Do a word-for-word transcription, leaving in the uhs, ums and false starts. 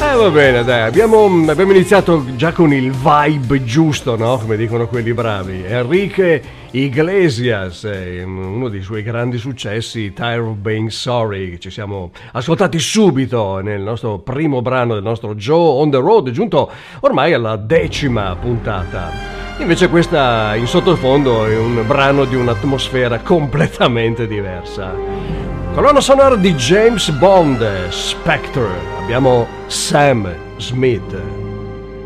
Eh, va bene, dai, abbiamo, abbiamo iniziato già con il vibe giusto, no? Come dicono quelli bravi. Enrique Iglesias, eh, uno dei suoi grandi successi, Tired of Being Sorry, ci siamo ascoltati subito nel nostro primo brano del nostro Joe on the Road, giunto ormai alla decima puntata. Invece questa in sottofondo è un brano di un'atmosfera completamente diversa. Colonna sonora di James Bond, Spectre, abbiamo Sam Smith.